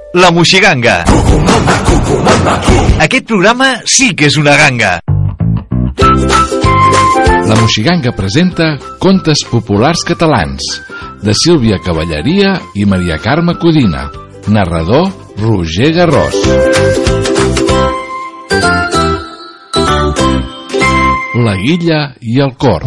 La Moixiganga. Aquest programa sí que és una ganga. La Moixiganga presenta Contes populars catalans, de Sílvia Cavalleria i Maria Carme Codina. Narrador Roger Garrós. La Guilla i el Corb.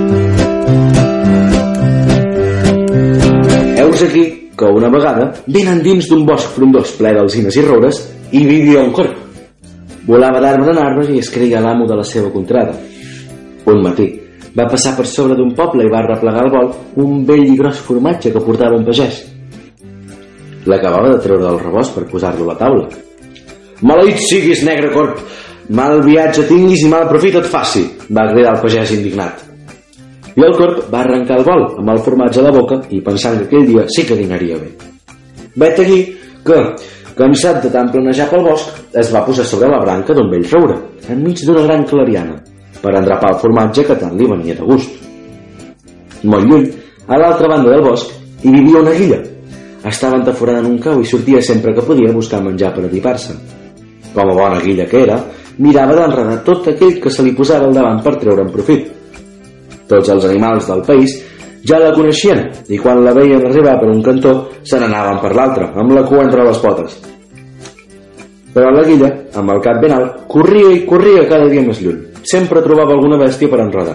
Heus aquí que una vegada, ben endins d'un bosc frondós ple d'alzines i roures, hi vivia un corb. Volava d'arbre en arbre i es creia l'amo de la seva contrada. Un matí va passar per sobre d'un poble i va replegar al vol un vell i gros formatge que portava un pagès. L'acabava de treure del rebost per posar-lo a la taula. «Maleït siguis, negre corb! Mal viatge tinguis i mal profit et faci!» va cridar el pagès indignat. I el corb va arrencar el vol amb el formatge a la boca i pensant que aquell dia sí que dinaria bé. Vet aquí que, cansat de tant planejar pel bosc, es va posar sobre la branca d'un vell roure, enmig d'una gran clariana, per endrapar el formatge que tant li venia de gust. Molt lluny, a l'altra banda del bosc, hi vivia una guilla. Estava entaforada en un cau i sortia sempre que podia buscar menjar per atipar-se. Com a bona guilla que era, mirava d'enredar tot aquell que se li posava al davant per treure'n profit. Tots els animals del país ja la coneixien i quan la veien arribar per un cantó se n'anaven per l'altre, amb la cua entre les potes. Però la guilla, amb el cap ben alt, corria i corria cada dia més lluny. Sempre trobava alguna bèstia per enredar.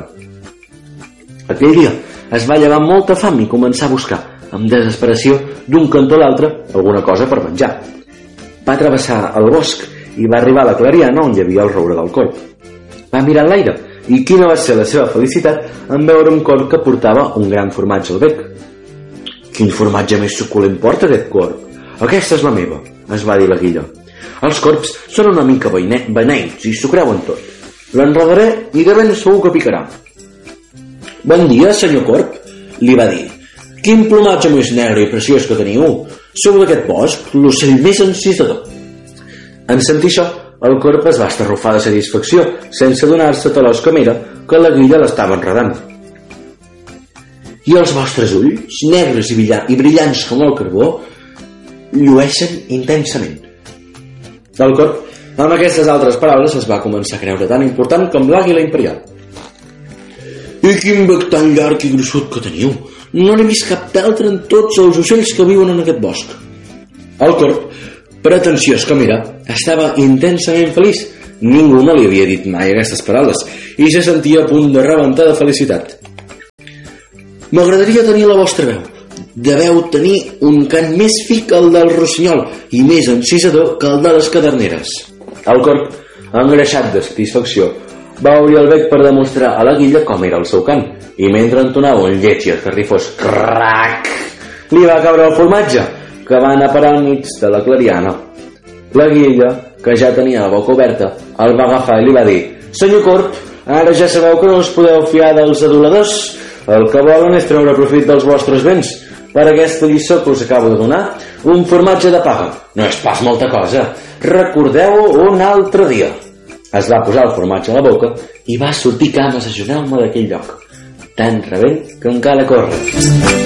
Aquell dia es va llevar amb molta fam i començar a buscar, amb desesperació, d'un cantó a l'altre, alguna cosa per menjar. Va travessar el bosc i va arribar a la clariana on hi havia el roure del corb. Va mirar l'aire i quina va ser la seva felicitat en veure un corb que portava un gran formatge al bec. «Quin formatge més suculent porta aquest corb! Aquesta és la meva», es va dir la guilla. «Els corbs són una mica beneits i s'ho creuen tot. L'enredaré i de ben segur que picarà». «Bon dia, senyor corb», li va dir. «Quin plomatge més negre i preciós que teniu! Sou d'aquest bosc l'ocell més encisador». En sentir això, el corb es va estarrufar de satisfacció, sense donar-se talòs com era que la guilla l'estava enredant. «I els vostres ulls, negres i brillants com el carbó, llueixen intensament». El corb, amb aquestes altres paraules, es va començar a creure tan important com l'àguila imperial. «I quin bec tan llarg i gruixut que teniu! No n'he vist cap d'altre en tots els ocells que viuen en aquest bosc». El corb, pretensiós com era, estava intensament feliç. Ningú no li havia dit mai aquestes paraules i se sentia a punt de rebentar de felicitat. «M'agradaria tenir la vostra veu. Deveu tenir un cant més fi que el del rossinyol i més encisador que el de les caderneres». El corb, engreixat de satisfacció, va obrir el bec per demostrar a la guilla com era el seu cant i mentre entonava un lleig i esgarrifós crac, li va caure el formatge, que va anar a parar al mig de la clariana. La guilla, que ja tenia la boca oberta, el va agafar i li va dir: «Senyor corb, ara ja sabeu que no us podeu fiar dels aduladors. El que volen és treure profit dels vostres béns. Per aquesta lliçó que us acabo de donar, un formatge de paga. No és pas molta cosa. Recordeu-ho un altre dia». Es va posar el formatge a la boca i va sortir cames a ajudar-me d'aquell lloc. Tan rebent que encara corre.